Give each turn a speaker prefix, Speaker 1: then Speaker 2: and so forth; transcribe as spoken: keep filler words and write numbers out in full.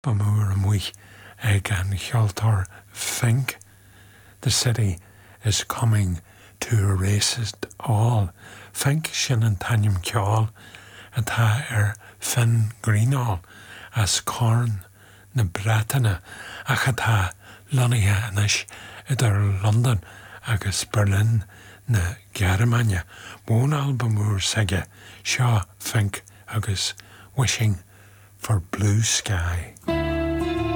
Speaker 1: ba mór an mhuich ag an cheoltar Fink. The city is coming to erase it all. Fink sin an tainnim ceol atá ar fin Greenall as corn na Bretainne ach atá lonithe anis idir London agus Berlin na Germania. Món album úr sige seo Fink agus Wishing for Blue Sky.